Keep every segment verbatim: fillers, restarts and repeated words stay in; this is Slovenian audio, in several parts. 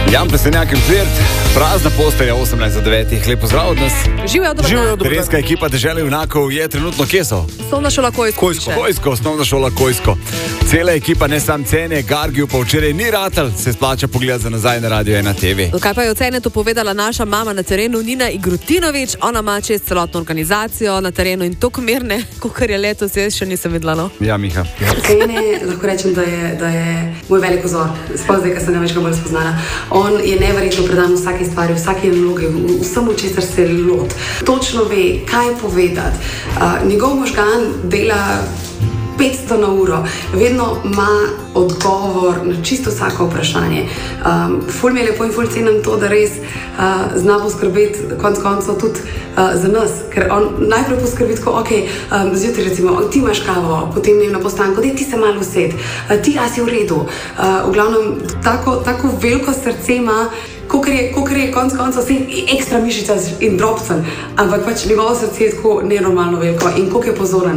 Jan Plestenjak in Flirt, prazna postelja osemnajst za devetih. Lep pozdrav od nas. Živijo, dobro dan. Terenska ekipa Dežele junakov je trenutno kje so? Osnovna šola Kojsko. Kojsko, Kojsko, osnovna šola Kojsko. Cela ekipa, ne sam cene, Gargiju pa včeraj ni ratal, se splača pogledati za nazaj na Radio ena te ve. Kaj pa je o Cenetu povedala naša mama na terenu, Nina Igrutinović. Ona ima čez celotno organizacijo na terenu in tako mirne, kakor je letos, jaz še nisem videla, no? Ja, Miha. Cene, lahko rečem, da je, da je moj velik vzor. Sploh zdaj, ker sem ga večkrat bolj spoznala. On je neverjetno predan vsake stvari, vsake naloge, vsemu, česar se lot. Točno ve, kaj povedati. Uh, njegov možgan dela petsto na uro, vedno ima odgovor na čisto vsako vprašanje. Um, ful mi je lepo in ful cenim to, da res uh, zna poskrbeti konc koncev tudi uh, za nas, ker on najprej poskrbi tako, ok, um, zjutraj recimo, ti imaš kavo, potem ne na postanku, dej ti se malo used, uh, ti a si v redu. Uh, v glavnem, tako, tako veliko srce ima, Kokor je, kokor je konc konca vse ekstra mišica in drobcen, ampak pač njegovo srce je tako nenormalno veliko in koliko je pozoren.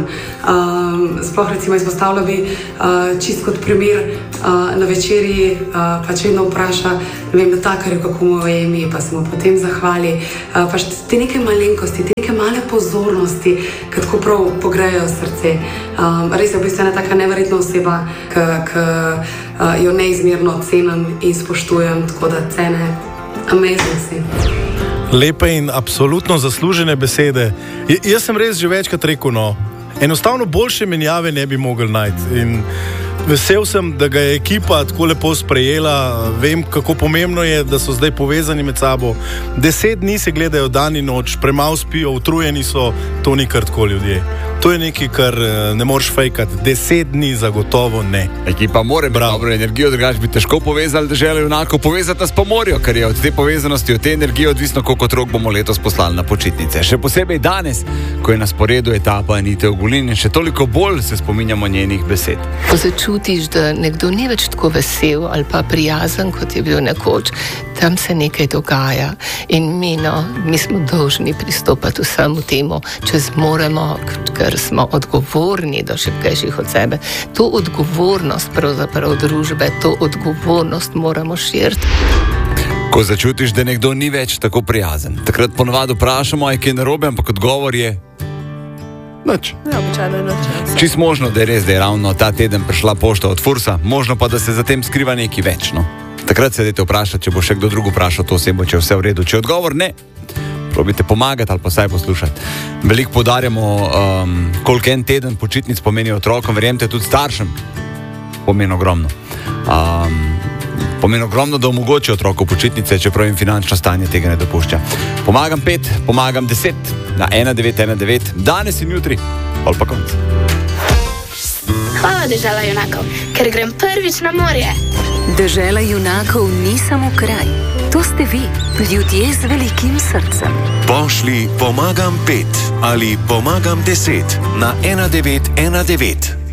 Um, sploh recimo izpostavila bi uh, čist kot primer uh, na večerji, uh, pač vedno vpraša, ne vem, natakarju, kako mu je ime, pa se mu potem zahvali. Uh, pač te neke malenkosti, te neke male pozornosti, ki tako prav pogrejo srce. Um, res je v bistvu ena taka neverjetna oseba, ki uh, jo neizmerno cenim in spoštujem, tako da Cene, amazing si. Lepe in absolutno zaslužene besede. J jaz sem res že večkrat rekel, no, enostavno boljše menjave ne bi mogli najti. In vesel sem, da ga je ekipa tako lepo sprejela. Vem, kako pomembno je, da so zdaj povezani med sabo. Deset dni se gledajo dan in noč, premalo spijo, utrujeni so, to ni kar tako ljudje. To je nekaj, kar ne moreš fejkati. Deset dni zagotovo ne. Ekipa mora imeti dobro energijo, drugače bi težko povezali Deželo junakov. Povezati nas pa morajo, ker je od te povezanosti, od te energije odvisno, koliko otrok bomo letos poslali na počitnice. Še posebej danes, ko je na sporedu etapa Anite Ogulin in še toliko bolj se spominjamo njenih besed. Ko začutiš, da nekdo ni več tako vesel ali pa prijazen, kot je bil nekoč, tam se nekaj dogaja. In mi, no, mi smo dolžni pristopati vsemu temu, če zmoremo, ker smo odgovorni do šibkejših od sebe. To odgovornost pravzaprav družbe, to odgovornost moramo širiti. Ko začutiš, da nekdo ni več tako prijazen, takrat ponovadi vprašamo, je kaj narobe, ampak odgovor je nič. Ja, običajno je nič. Čist možno, da je res, da je ravno ta teden prišla pošta od Fursa, možno pa, da se za tem skriva nekaj več, no. Takrat se dajte vprašati, če bo še kdo drug vprašal to osebo, če je vse v redu. Če odgovor ne, probite pomagati ali pa saj poslušati. Veliko poudarjamo, um, koliko en teden počitnic pomeni otrokom, verjemite, tudi staršem pomeni ogromno. Um, pomeni ogromno, da omogoči otroku počitnice, čeprav jim finančno stanje tega ne dopušča. Pomagam pet, pomagam deset na ena devet ena devet, danes in jutri, ali pa konc. Hvala Dežela junakov, ker grem prvič na morje. Dežela junakov ni samo kraj. To ste vi, ljudje z velikim srcem. Pošli pomagam pet ali pomagam deset na ena devet ena devet.